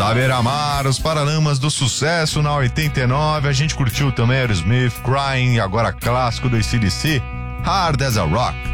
Saber Amar, os Paralamas do Sucesso na 89. A gente curtiu também Aerosmith, Crying, e agora clássico do AC/DC, Hard as a Rock.